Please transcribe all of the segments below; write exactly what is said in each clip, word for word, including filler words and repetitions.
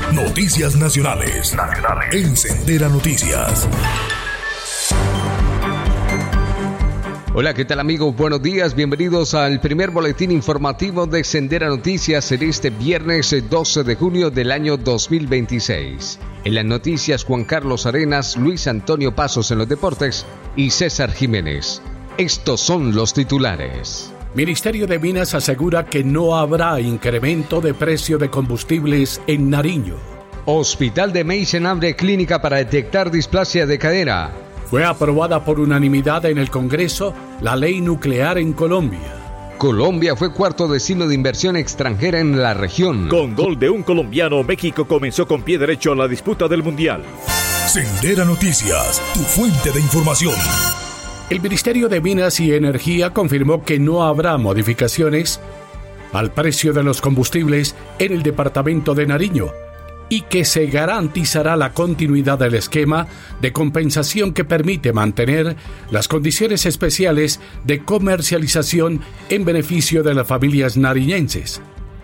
Noticias nacionales. Nacionales. En Sendera Noticias. Hola, ¿qué tal amigos? Buenos días, bienvenidos al primer boletín informativo de Sendera Noticias en este viernes doce de junio del año dos mil veintiséis. En las noticias, Juan Carlos Arenas, Luis Antonio Pasos en los deportes y César Jiménez. Estos son los titulares. Ministerio de Minas asegura que no habrá incremento de precio de combustibles en Nariño. Hospital de Meissen abre clínica para detectar displasia de cadera. Fue aprobada por unanimidad en el Congreso la ley nuclear en Colombia. Colombia fue cuarto destino de inversión extranjera en la región. Con gol de un colombiano, México comenzó con pie derecho la disputa del Mundial. Sendera Noticias, tu fuente de información. El Ministerio de Minas y Energía confirmó que no habrá modificaciones al precio de los combustibles en el departamento de Nariño y que se garantizará la continuidad del esquema de compensación que permite mantener las condiciones especiales de comercialización en beneficio de las familias nariñenses.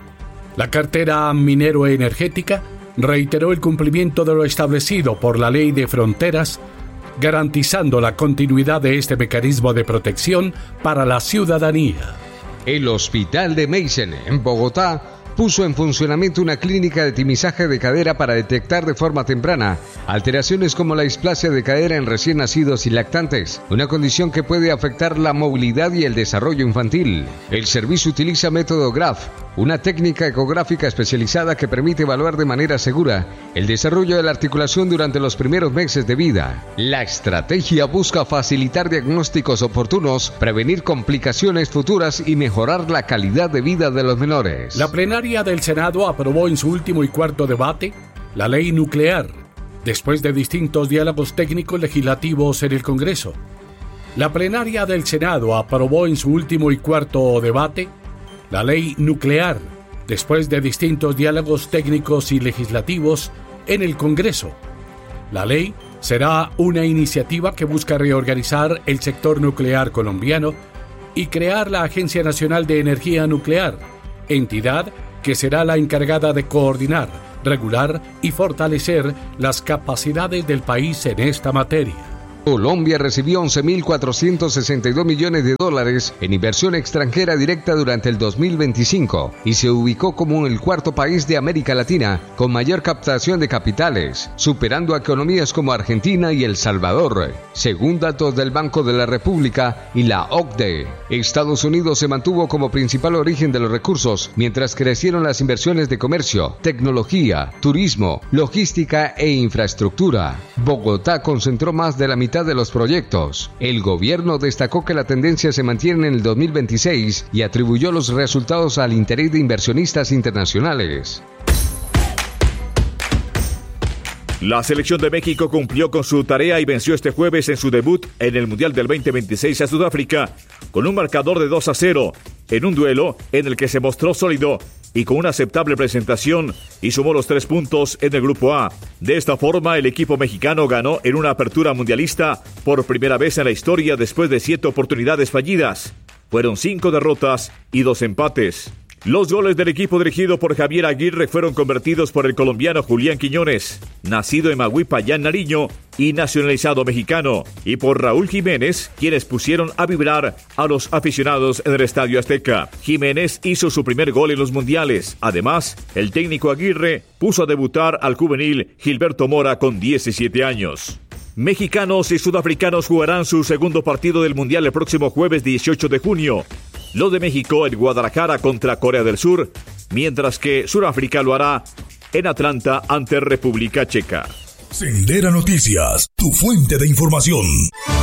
La cartera minero-energética reiteró el cumplimiento de lo establecido por la Ley de Fronteras, garantizando la continuidad de este mecanismo de protección para la ciudadanía. El Hospital de Meissen, en Bogotá, puso en funcionamiento una clínica de timizaje de cadera para detectar de forma temprana alteraciones como la displasia de cadera en recién nacidos y lactantes, una condición que puede afectar la movilidad y el desarrollo infantil. El servicio utiliza método G R A F, una técnica ecográfica especializada que permite evaluar de manera segura el desarrollo de la articulación durante los primeros meses de vida. La estrategia busca facilitar diagnósticos oportunos, prevenir complicaciones futuras y mejorar la calidad de vida de los menores. La plenaria del Senado aprobó en su último y cuarto debate la ley nuclear, después de distintos diálogos técnicos legislativos en el Congreso. La plenaria del Senado aprobó en su último y cuarto debate la ley nuclear, después de distintos diálogos técnicos y legislativos en el Congreso. La ley será una iniciativa que busca reorganizar el sector nuclear colombiano y crear la Agencia Nacional de Energía Nuclear, entidad que será la encargada de coordinar, regular y fortalecer las capacidades del país en esta materia. Colombia recibió once mil cuatrocientos sesenta y dos millones de dólares en inversión extranjera directa durante el dos mil veinticinco y se ubicó como el cuarto país de América Latina con mayor captación de capitales, superando a economías como Argentina y El Salvador, según datos del Banco de la República y la O C D E. Estados Unidos se mantuvo como principal origen de los recursos, mientras crecieron las inversiones de comercio, tecnología, turismo, logística e infraestructura. Bogotá concentró más de la mitad de los proyectos. El gobierno destacó que la tendencia se mantiene en el dos mil veintiséis y atribuyó los resultados al interés de inversionistas internacionales. La selección de México cumplió con su tarea y venció este jueves en su debut en el Mundial del veinte veintiséis a Sudáfrica con un marcador de dos a cero, en un duelo en el que se mostró sólido y con una aceptable presentación y sumó los tres puntos en el Grupo A. De esta forma, el equipo mexicano ganó en una apertura mundialista por primera vez en la historia después de siete oportunidades fallidas. Fueron cinco derrotas y dos empates. Los goles del equipo dirigido por Javier Aguirre fueron convertidos por el colombiano Julián Quiñones, nacido en Maguipayán, Nariño, y nacionalizado mexicano, y por Raúl Jiménez, quienes pusieron a vibrar a los aficionados en el Estadio Azteca. Jiménez hizo su primer gol en los mundiales. Además, el técnico Aguirre puso a debutar al juvenil Gilberto Mora con diecisiete años. Mexicanos y sudafricanos jugarán su segundo partido del Mundial el próximo jueves dieciocho de junio. Lo de México en Guadalajara contra Corea del Sur, mientras que Sudáfrica lo hará en Atlanta ante República Checa. Sendera Noticias, tu fuente de información.